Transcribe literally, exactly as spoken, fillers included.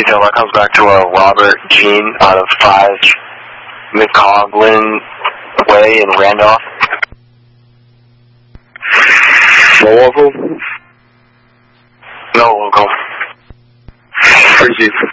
detail, that comes back to uh, Robert Jean out of five McCoglin Way in Randolph. No local? No local. Three Chief.